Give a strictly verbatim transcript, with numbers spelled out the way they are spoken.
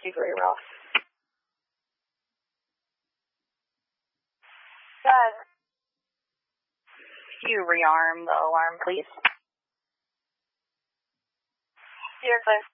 very rough. Doug, can you rearm the alarm, please? Dear Cliff,